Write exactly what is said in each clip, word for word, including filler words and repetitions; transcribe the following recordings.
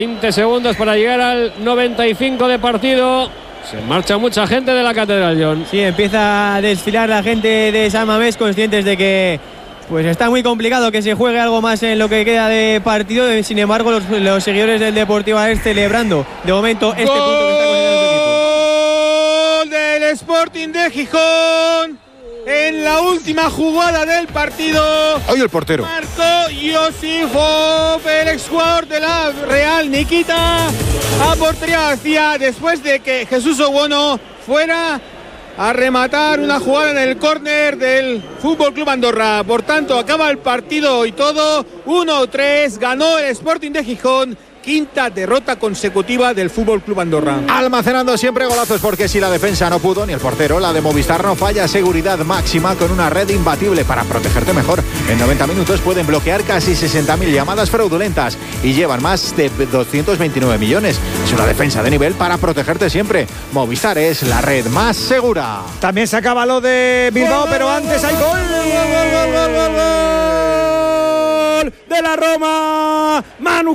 veinte segundos para llegar al noventa y cinco de partido. Se marcha mucha gente de la Catedral, John. Sí, empieza a desfilar la gente de San Mamés, conscientes de que pues está muy complicado que se juegue algo más en lo que queda de partido. Sin embargo, los, los seguidores del Deportivo Alavés celebrando de momento este punto que está consiguiendo su equipo. Gol del Sporting de Gijón en la última jugada del partido. Hoy el portero Marco Yosifov, el exjugador de la Real Nikita, a portería vacía después de que Jesús Obono fuera a rematar una jugada en el córner del Fútbol Club Andorra. Por tanto, acaba el partido y todo. uno tres, ganó el Sporting de Gijón. Quinta derrota consecutiva del Fútbol Club Andorra. Almacenando siempre golazos, porque si la defensa no pudo, ni el portero, la de Movistar no falla. Seguridad máxima con una red imbatible para protegerte mejor. En noventa minutos pueden bloquear casi sesenta mil llamadas fraudulentas y llevan más de doscientos veintinueve millones. Es una defensa de nivel para protegerte siempre. Movistar es la red más segura. También se acaba lo de Bilbao, pero antes hay gol. Gol, gol, gol, gol, gol, gol de la Roma. Manu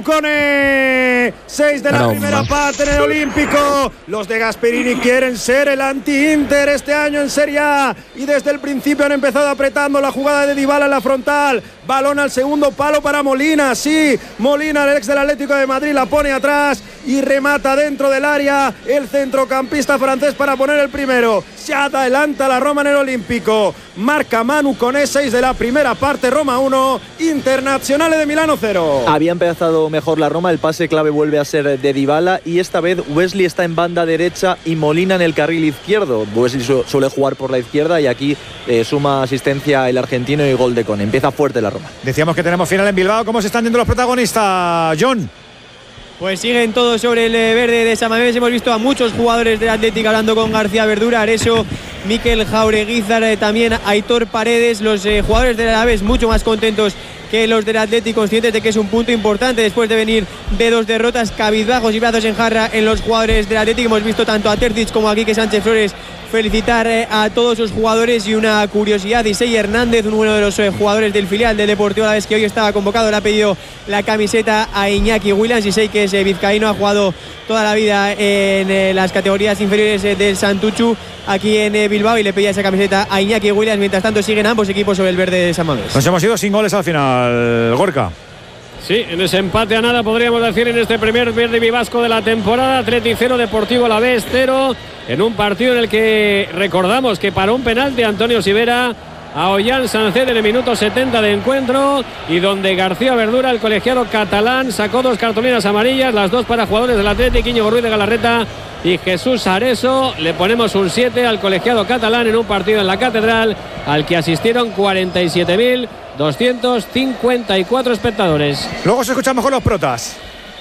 Kone. Seis de la Roma. primera parte en el Olímpico. Los de Gasperini quieren ser el anti-Inter este año en Serie A. Y desde el principio han empezado apretando la jugada de Dybala en la frontal. Balón al segundo palo para Molina. Sí, Molina, el ex del Atlético de Madrid, la pone atrás y remata dentro del área el centrocampista francés para poner el primero. Se adelanta la Roma en el Olímpico. Marca Manu Kone, seis de la primera parte. Roma uno, Internazionale de Milano cero. Había empezado mejor la Roma, el pase clave vuelve a ser de Dybala y esta vez Wesley está en banda derecha y Molina en el carril izquierdo. Wesley su suele jugar por la izquierda y aquí eh, suma asistencia el argentino y gol de Kone. Empieza fuerte la Roma. Decíamos que tenemos final en Bilbao. ¿Cómo se están yendo los protagonistas, John? Pues siguen todos sobre el verde de San Mamés. Hemos visto a muchos jugadores del Atlético hablando con García Verdura, Areso, Mikel Jaureguizar, eh, también Aitor Paredes. Los eh, jugadores del Alavés mucho más contentos que los del Atlético, conscientes de que es un punto importante después de venir de dos derrotas. Cabizbajos y brazos en jarra en los jugadores del Atlético. Hemos visto tanto a Terzic como a Quique Sánchez Flores felicitar eh, a todos los jugadores. Y una curiosidad, Isei Hernández, uno de los eh, jugadores del filial del Deportivo Alavés que hoy estaba convocado, le ha pedido la camiseta a Iñaki Williams. Isei, que es eh, vizcaíno, ha jugado toda la vida en eh, las categorías inferiores eh, del Santuchu aquí en eh, Bilbao, y le pedía esa camiseta a Iñaki Williams. Mientras tanto siguen ambos equipos sobre el verde de San Mamés. Nos hemos ido sin goles al final, Gorka. Sí, en ese empate a nada podríamos decir en este primer verde vivasco de la temporada. Atleti cero, Deportivo Alavés cero, en un partido en el que recordamos que para un penalti Antonio Sivera a Ollán Sancet en el minuto setenta de encuentro, y donde García Verdura, el colegiado catalán, sacó dos cartulinas amarillas, las dos para jugadores del Atlético, Íñigo Ruiz de Galarreta y Jesús Areso. Le ponemos un siete al colegiado catalán en un partido en la Catedral al que asistieron cuarenta y siete mil doscientos cincuenta y cuatro espectadores. Luego se escuchamos con los protas.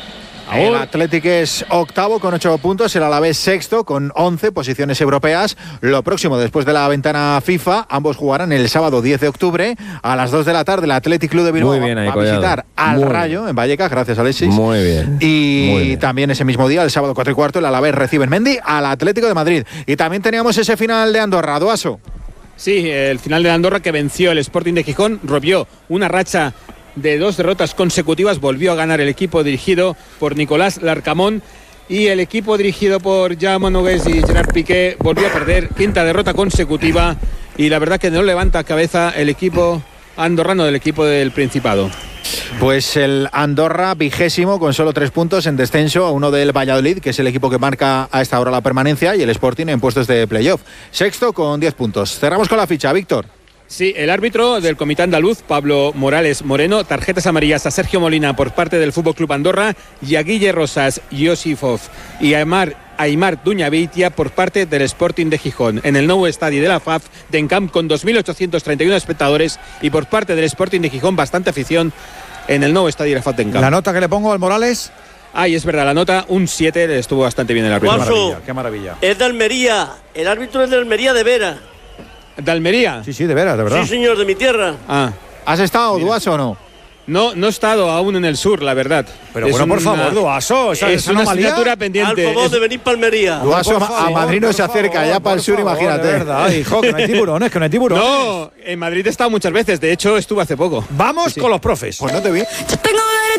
El Atlético es octavo con ocho puntos, el Alavés sexto con once posiciones europeas. Lo próximo después de la ventana FIFA, ambos jugarán el sábado diez de octubre a las dos de la tarde. El Athletic Club de Bilbao Muy bien ahí, va a visitar Collado. al Muy Rayo bien. en Vallecas, gracias Alexis. Muy bien. Y Muy bien. también ese mismo día, el sábado cuatro y cuarto, el Alavés recibe en Mendy al Atlético de Madrid. Y también teníamos ese final de Andorra, Duaso. Sí, el final de Andorra, que venció el Sporting de Gijón, rompió una racha de dos derrotas consecutivas, volvió a ganar el equipo dirigido por Nicolás Larcamón, y el equipo dirigido por Jaume Nogués y Gerard Piqué volvió a perder, quinta derrota consecutiva, y la verdad que no levanta cabeza el equipo andorrano del equipo del Principado. Pues el Andorra vigésimo con solo tres puntos en descenso a uno del Valladolid, que es el equipo que marca a esta hora la permanencia, y el Sporting en puestos de playoff. Sexto con diez puntos. Cerramos con la ficha, Víctor. Sí, el árbitro del Comité Andaluz, Pablo Morales Moreno, tarjetas amarillas a Sergio Molina por parte del Fútbol Club Andorra y a Guille Rosas Josifov y a Aymar, Aymar Duñavitia por parte del Sporting de Gijón en el nuevo estadio de la F A F de Encamp con dos mil ochocientos treinta y uno espectadores, y por parte del Sporting de Gijón bastante afición en el nuevo estadio de la F A F de Encamp. La nota que le pongo al Morales. Ay, es verdad, la nota un siete, le estuvo bastante bien el árbitro. Qué maravilla, qué maravilla. Es de Almería, el árbitro es de Almería de Vera. ¿De Almería? Sí, sí, de veras, de verdad. Sí, señor, de mi tierra. Ah. ¿Has estado, Duaso, o no? No, no he estado aún en el sur, la verdad. Pero es bueno, por una, favor, Duaso, esa es esa una anomalía. asignatura pendiente. Al favor Es- de venir para Almería. Duaso Por favor, a Madrid no por se acerca, favor, ya para el por sur, favor, imagínate. De verdad, hijo, que no hay tiburones, que no hay tiburones. No, en Madrid he estado muchas veces, de hecho estuve hace poco. Vamos con los profes. Pues no te vi. Yo tengo